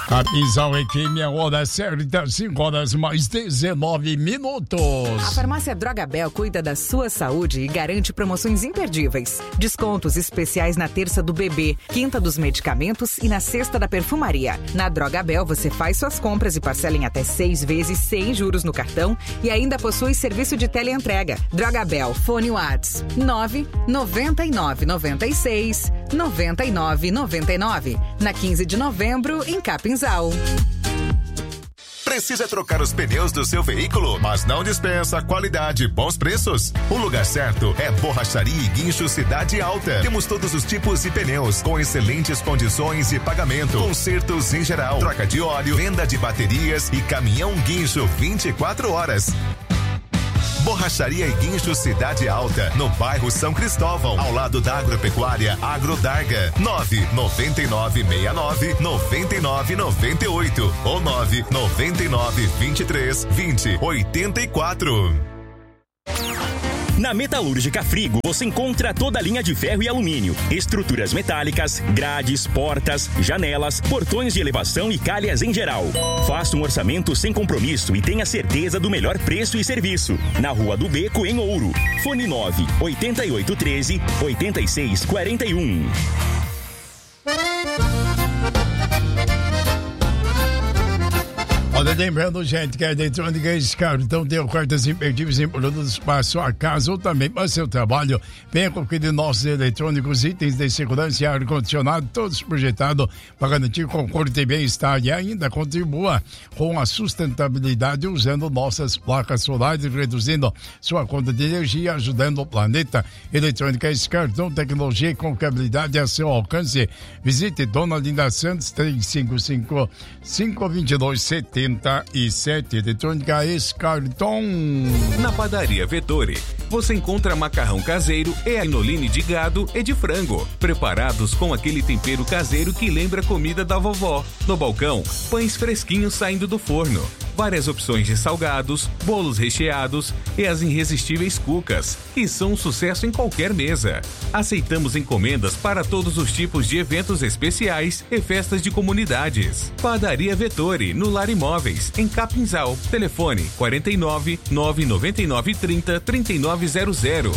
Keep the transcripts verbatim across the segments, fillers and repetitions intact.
Capinzal aqui, minha hora certa, cinco horas mais dezenove minutos. A farmácia Droga Bell cuida da sua saúde e garante promoções imperdíveis. Descontos especiais na terça do bebê, quinta dos medicamentos e na sexta da perfumaria. Na Droga Bell você faz suas compras e parcela em até seis vezes sem juros no cartão e ainda possui serviço de teleentrega. Droga Bell, fone Whats nove nove nove nove seis nove nove nove nove. Na quinze de novembro, em Capinzal. Precisa trocar os pneus do seu veículo, mas não dispensa qualidade e bons preços? O lugar certo é Borracharia e Guincho Cidade Alta. Temos todos os tipos de pneus com excelentes condições e pagamento. Consertos em geral, troca de óleo, venda de baterias e caminhão guincho vinte e quatro horas. Borracharia e Guincho Cidade Alta, no bairro São Cristóvão, ao lado da Agropecuária Agrodarga. nove nove nove seis nove nove nove nove oito ou nove nove nove vinte e três vinte oitenta e quatro. Na Metalúrgica Frigo, você encontra toda a linha de ferro e alumínio, estruturas metálicas, grades, portas, janelas, portões de elevação e calhas em geral. Faça um orçamento sem compromisso e tenha certeza do melhor preço e serviço. Na Rua do Beco, em Ouro. Fone nove oito oito um três oito seis quatro um. Olha, lembrando, gente, que a eletrônica é esse cartão tem ofertas imperdíveis em produtos para sua casa ou também para seu trabalho. Venha conferir nossos eletrônicos, itens de segurança e ar-condicionado, todos projetados para garantir conforto e bem-estar e ainda contribua com a sustentabilidade usando nossas placas solares, reduzindo sua conta de energia, ajudando o planeta. Eletrônica é esse cartão, tecnologia e confiabilidade a seu alcance. Visite Dona Linda Santos, três cinco cinco, cinco dois dois, sete e sete. Eletrônica Escarton. Na Padaria Vettori, você encontra macarrão caseiro e anoline de gado e de frango, preparados com aquele tempero caseiro que lembra a comida da vovó. No balcão, pães fresquinhos saindo do forno, várias opções de salgados, bolos recheados e as irresistíveis cucas, que são um sucesso em qualquer mesa. Aceitamos encomendas para todos os tipos de eventos especiais e festas de comunidades. Padaria Vettori, no Lar Imóveis, em Capinzal. Telefone quarenta e nove, nove nove nove, trinta, trinta e nove zero zero.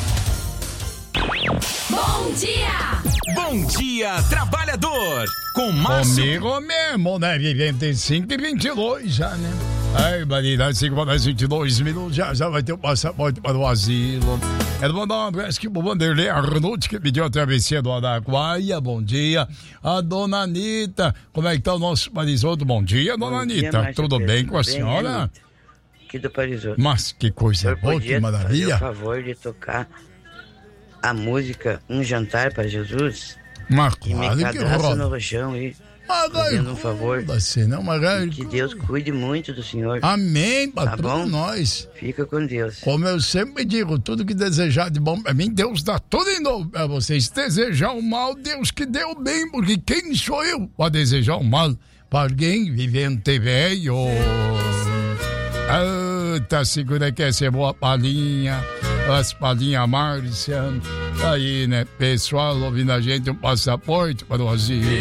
Bom dia! Bom dia, trabalhador! Com Márcio... Comigo mesmo, né? vinte e cinco e vinte e dois já, né? Ai, Marina, cinco horas e vinte e dois minutos, já, já vai ter o passaporte para o asilo. Quero mandar um abraço aqui pro Vanderlei Arnold, que pediu a travessia do Araguaia. Bom dia. A dona Anitta, como é que tá o nosso Parisoto? Bom dia, dona Bom Anitta. dia, Tudo Pedro. bem com a Bem, senhora? Anitta, aqui do Parisoto. Mas que coisa boa, que maravilha. Por favor de tocar a música Um Jantar para Jesus. Mas E me claro que cadastra rola. no roxão aí. Mas Fazendo um favor. Assim, não, mas... E que Deus cuide muito do senhor. Amém, Tá patrão, bom? nós. Fica com Deus. Como eu sempre digo, tudo que desejar de bom pra mim, Deus dá tudo em novo pra vocês. Desejar o mal, Deus que deu bem, porque quem sou eu pra desejar o mal pra alguém vivente velho? Ah, tá segura que essa é boa palhinha, as palhinhas Márcia. Aí, né, pessoal, ouvindo a gente, um passaporte para o asilo.